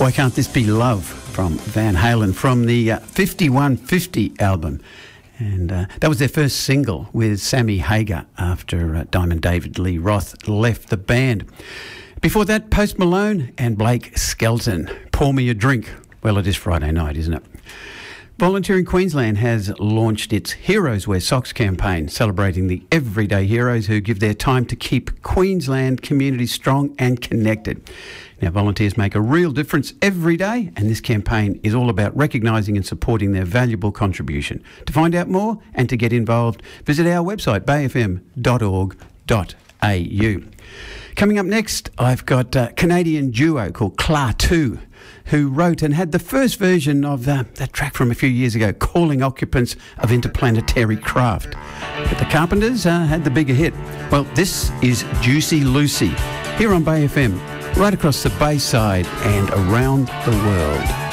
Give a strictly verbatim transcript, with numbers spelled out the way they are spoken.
Why Can't This Be Love from Van Halen from the uh, fifty-one fifty album. And uh, that was their first single with Sammy Hagar after uh, Diamond David Lee Roth left the band. Before that, Post Malone and Blake Skelton. Pour Me a Drink. Well, it is Friday night, isn't it? Volunteering Queensland has launched its Heroes Wear Socks campaign, celebrating the everyday heroes who give their time to keep Queensland communities strong and connected. Now, volunteers make a real difference every day, and this campaign is all about recognising and supporting their valuable contribution. To find out more and to get involved, visit our website, bay f m dot org dot a u. Coming up next, I've got a Canadian duo called Klaatu, who wrote and had the first version of uh, that track from a few years ago, Calling Occupants of Interplanetary Craft. But the Carpenters uh, had the bigger hit. Well, this is Juicy Lucy, here on Bay F M, right across the Bayside and around the world.